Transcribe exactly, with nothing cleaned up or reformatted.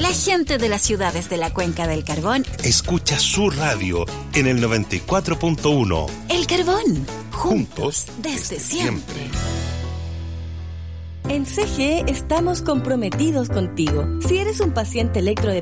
La gente de las ciudades de la Cuenca del Carbón escucha su radio en el noventa y cuatro punto uno. El Carbón, juntos desde siempre. En C G E estamos comprometidos contigo. Si eres un paciente electrodependiente